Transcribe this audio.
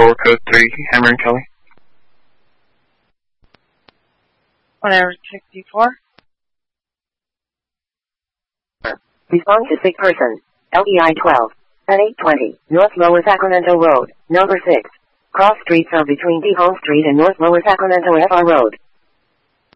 door code 3, Hammer and Kelly. 164. Respond to sick person. LEI 12. At 820, North Lower Sacramento Road, number 6. Cross streets are between Tejon Street and North Lower Sacramento FR Road.